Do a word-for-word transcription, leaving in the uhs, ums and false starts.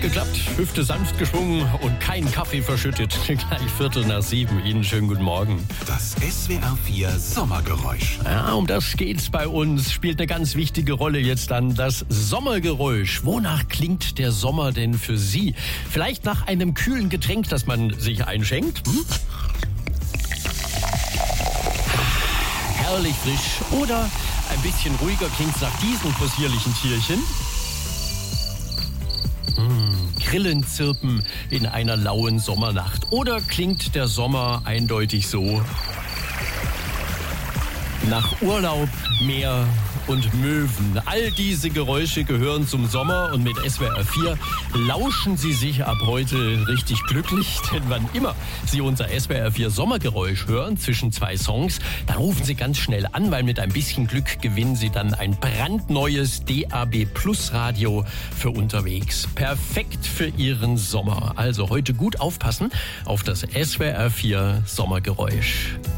geklappt, Hüfte sanft geschwungen und keinen Kaffee verschüttet. Gleich Viertel nach sieben. Ihnen schönen guten Morgen. Das S W R vier Sommergeräusch. Ja, um das geht's bei uns. Spielt eine ganz wichtige Rolle jetzt dann das Sommergeräusch. Wonach klingt der Sommer denn für Sie? Vielleicht nach einem kühlen Getränk, das man sich einschenkt? Hm? Herrlich frisch. Oder ein bisschen ruhiger klingt's nach diesen possierlichen Tierchen. Grillen zirpen in einer lauen Sommernacht. Oder klingt der Sommer eindeutig so? Nach Urlaub, Meer und Möwen. All diese Geräusche gehören zum Sommer und mit S W R vier lauschen Sie sich ab heute richtig glücklich. Denn wann immer Sie unser S W R vier Sommergeräusch hören zwischen zwei Songs, dann rufen Sie ganz schnell an, weil mit ein bisschen Glück gewinnen Sie dann ein brandneues D A B Plus Radio für unterwegs. Perfekt für Ihren Sommer. Also heute gut aufpassen auf das S W R vier Sommergeräusch.